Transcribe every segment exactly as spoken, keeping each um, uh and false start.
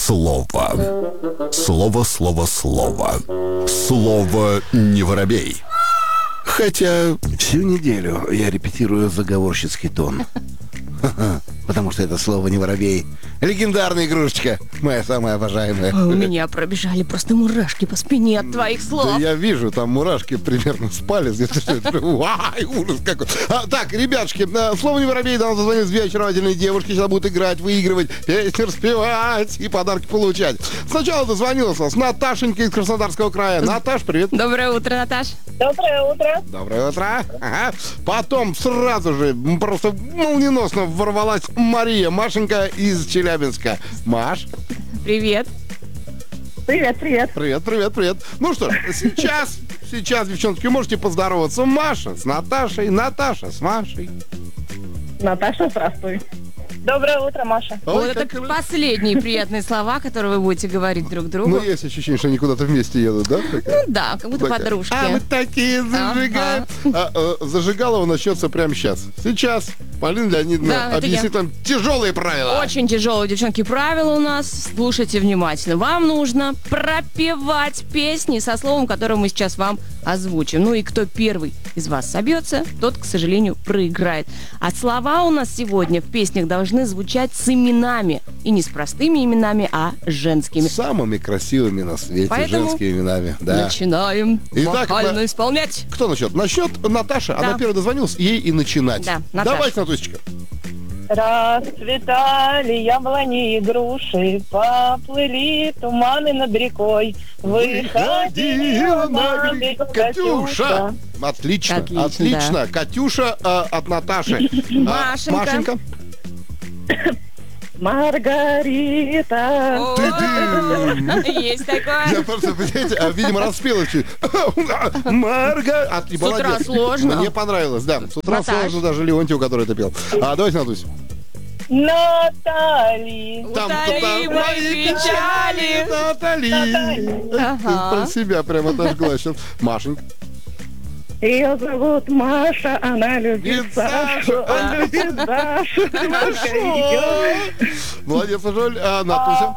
слово. Слово, слово, слово. Слово не воробей. Хотя... Всю неделю я репетирую заговорщицкий тон. Потому что это слово не воробей. Легендарная игрушечка, моя самая обожаемая. У меня пробежали просто мурашки по спине от твоих слов. Да я вижу, там мурашки примерно с палец. Ай, ужас какой. А, так, ребятушки, слово не воробей, нам зазвонят две очаровательные девушки. Сейчас будут играть, выигрывать, песни распевать и подарки получать. Сначала дозвонилась нас Наташенька из Краснодарского края. Наташ, привет. Доброе утро, Наташ. Доброе утро. Доброе утро. Ага. Потом сразу же просто молниеносно ворвалась Мария, Машенька из Челябинска. Маш. Привет. Привет, привет. Привет, привет, привет. Ну что, сейчас, сейчас, девчонки, можете поздороваться. Маша с Наташей, Наташа с Машей. Наташа, здравствуй. Доброе утро, Маша. Ой, вот это как... последние приятные слова, которые вы будете говорить друг другу. Ну, есть ощущение, что они куда-то вместе едут, да? Такая? Ну да, как будто такая. Подружки. А, мы такие зажигаем. Ага. А, а, зажигалово начнется прямо сейчас. Сейчас Полина Леонидовна да, объяснит вам тяжелые правила. Очень тяжелые, девчонки, правила у нас. Слушайте внимательно. Вам нужно пропевать песни со словом, которое мы сейчас вам озвучим. Ну и кто первый из вас собьется, тот, к сожалению, проиграет. А слова у нас сегодня в песнях должны звучать с именами. И не с простыми именами, а женскими. Самыми красивыми на свете. Поэтому женскими именами. Да. Начинаем Итак, вокально на... исполнять. Кто начнет? Начнет Наташа. Да. Она первая дозвонилась, ей и начинать. Да, Наташа. Давайте, Натусечка. Расцветали яблони и груши, поплыли туманы над рекой. Выходила на берег Катюша. Отлично, отлично. отлично. Да. Катюша э, от Наташи. Машенька. А, Машенька. Маргарита. Есть такое. Я просто, понимаете, видимо, распела чуть. Марга. С утра сложно. Мне понравилось, да. С утра сложно даже Леонтию, который это пел. А давайте, Натусь. Натали. Утоли мои печали. Натали. Ага. Про себя прямо отожгла сейчас. Машенька. Ее зовут Маша, она любит Сашу, он любит Дашу. Молодец, Жоль. А Натуся?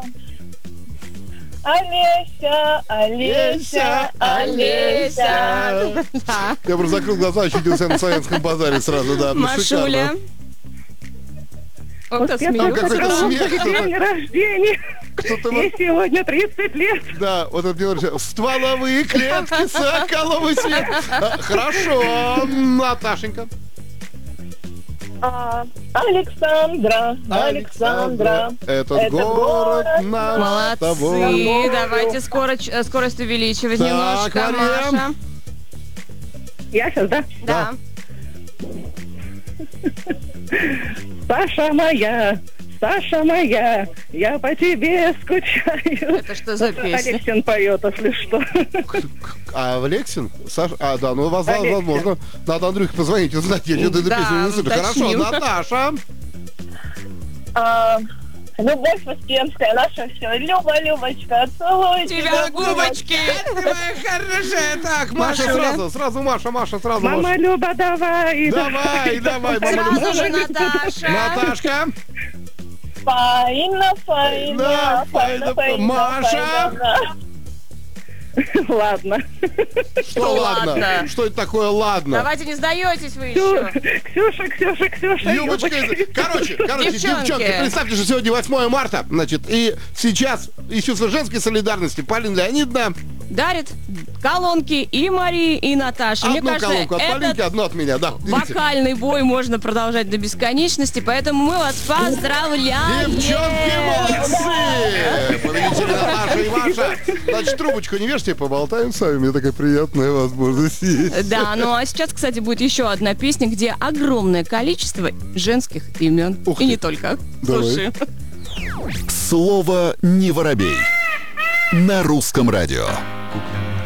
Олеся, Олеся, Олеся. Я просто закрыл глаза, ощутился на Славянском базаре сразу, да. Машуля. Вот это какой-то смех. День рождения. Ей сегодня тридцать лет. Да, вот это мне нравится. Стволовые клетки, соколовый свет. Хорошо, Наташенька. А, Александра, Александра. Этот Это город наш. Молодцы. Давайте скорость, скорость увеличивать так, немножко, Мария. Маша. Я сейчас, да? Да. Саша моя, Саша моя, я по тебе скучаю. Это что за песня? Алексин поет, если что. А Алексин? Саша? А, да, ну, возможно. Надо Андрюхе позвонить, узнать, я эту песню не слышу. Хорошо, Наташа. А, Любовь Успенская, наша все. Люба, Любочка, целую тебя губочки. Моя хорошая. Так, Маша сразу, сразу Маша, Маша, сразу Маша. Мама Люба, давай. Давай, давай, мама Люба. Сразу же Наташа. Наташка. Фаина, Фаина, Фаина, Фаина. Маша. Ладно. Что ладно? Что это такое ладно? Давайте не сдаетесь вы еще. Ксюша, Ксюша, Ксюша. Любочка, короче, короче, девчонки. девчонки, представьте, что сегодня восьмое марта, значит, и сейчас из чувства женской солидарности Полина Леонидовна дарит колонки и Марии, и Наташе. Одну Мне кажется, колонку от Полинки, одну от меня, да. Вокальный бой можно продолжать до бесконечности, поэтому мы вас поздравляем. Девчонки, молодцы! Победители Наташа и Маша. Значит, трубочку не вешайте, поболтаем с вами. Мне такая приятная возможность есть. Да, ну а сейчас, кстати, будет еще одна песня, где огромное количество женских имен. Ух и ты. не только. Давай. Слушай. Слово не воробей. На русском радио.